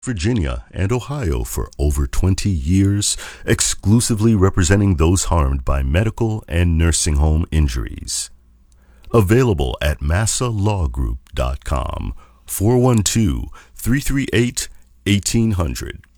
Virginia, and Ohio for over 20 years, exclusively representing those harmed by medical and nursing home injuries. Available at massalawgroup.com, 412-338-1800.